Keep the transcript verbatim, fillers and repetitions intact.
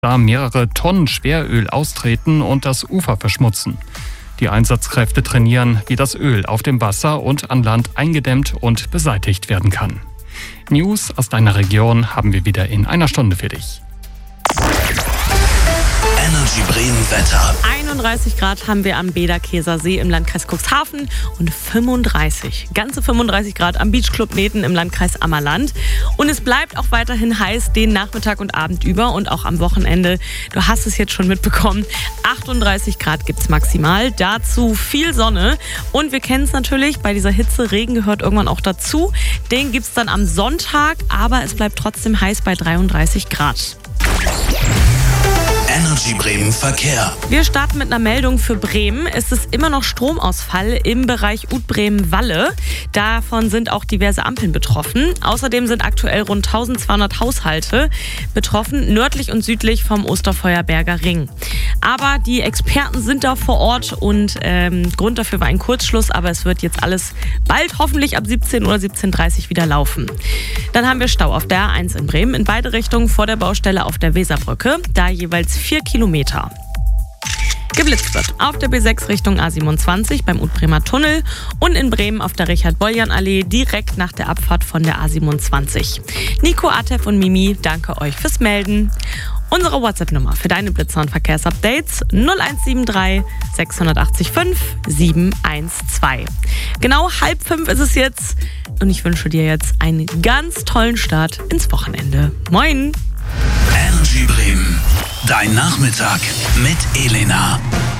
da mehrere Tonnen Schweröl austreten und das Ufer verschmutzen. Die Einsatzkräfte trainieren, wie das Öl auf dem Wasser und an Land eingedämmt und beseitigt werden kann. News aus deiner Region haben wir wieder in einer Stunde für dich. Energy Bremen Wetter. einunddreißig Grad haben wir am Bederkeser See im Landkreis Cuxhaven und fünfunddreißig, ganze fünfunddreißig Grad am Beachclub Neten im Landkreis Ammerland. Und es bleibt auch weiterhin heiß den Nachmittag und Abend über und auch am Wochenende. Du hast es jetzt schon mitbekommen, achtunddreißig Grad gibt's maximal, dazu viel Sonne. Und wir kennen es natürlich, bei dieser Hitze, Regen gehört irgendwann auch dazu. Den gibt's dann am Sonntag, aber es bleibt trotzdem heiß bei dreiunddreißig Grad. Energy Bremen Verkehr. Wir starten mit einer Meldung für Bremen. Es ist immer noch Stromausfall im Bereich Ut-Bremen-Walle. Davon sind auch diverse Ampeln betroffen. Außerdem sind aktuell rund eintausendzweihundert Haushalte betroffen, nördlich und südlich vom Osterfeuerberger Ring. Aber die Experten sind da vor Ort und ähm, Grund dafür war ein Kurzschluss, aber es wird jetzt alles bald hoffentlich ab siebzehn oder siebzehn Uhr dreißig wieder laufen. Dann haben wir Stau auf der A eins in Bremen in beide Richtungen vor der Baustelle auf der Weserbrücke, da jeweils vier Kilometer. Geblitzt wird auf der B sechs Richtung A siebenundzwanzig beim Ut-Bremer Tunnel und in Bremen auf der Richard-Bolljan-Allee direkt nach der Abfahrt von der A siebenundzwanzig. Nico, Atef und Mimi, danke euch fürs Melden. Unsere WhatsApp-Nummer für deine Blitzer- und Verkehrsupdates null eins sieben drei sechs acht fünf sieben eins zwei. Genau halb fünf ist es jetzt und ich wünsche dir jetzt einen ganz tollen Start ins Wochenende. Moin! Energy Bremen. Dein Nachmittag mit Elena.